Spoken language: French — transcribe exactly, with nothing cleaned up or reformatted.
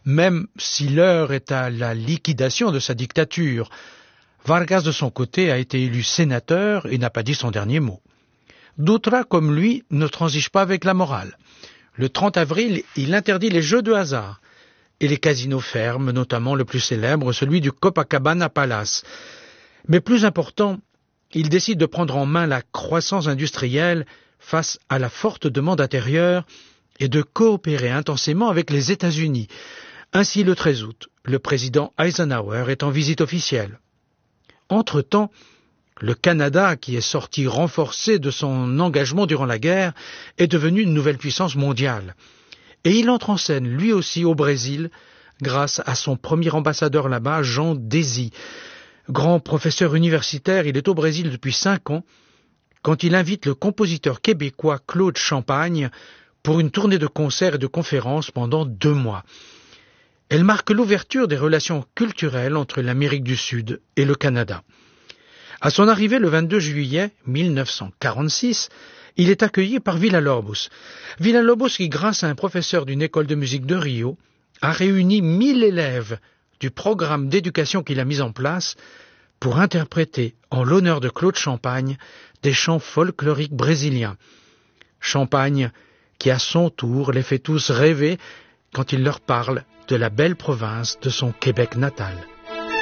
même si l'heure est à la liquidation de sa dictature. Vargas, de son côté, a été élu sénateur et n'a pas dit son dernier mot. Dutra, comme lui, ne transige pas avec la morale. Le trente avril, il interdit les jeux de hasard et les casinos ferment, notamment le plus célèbre, celui du Copacabana Palace. Mais plus important, il décide de prendre en main la croissance industrielle face à la forte demande intérieure et de coopérer intensément avec les États-Unis. Ainsi, le treize août, le président Eisenhower est en visite officielle. Entre-temps, le Canada, qui est sorti renforcé de son engagement durant la guerre, est devenu une nouvelle puissance mondiale. Et il entre en scène, lui aussi, au Brésil, grâce à son premier ambassadeur là-bas, Jean Désy. Grand professeur universitaire, il est au Brésil depuis cinq ans, quand il invite le compositeur québécois Claude Champagne pour une tournée de concerts et de conférences pendant deux mois. Elle marque l'ouverture des relations culturelles entre l'Amérique du Sud et le Canada. À son arrivée le vingt-deux juillet mille neuf cent quarante-six, il est accueilli par Villa-Lobos. Villa-Lobos, qui, grâce à un professeur d'une école de musique de Rio, a réuni mille élèves du programme d'éducation qu'il a mis en place pour interpréter, en l'honneur de Claude Champagne, des chants folkloriques brésiliens. Champagne, qui à son tour les fait tous rêver quand il leur parle de la belle province de son Québec natal.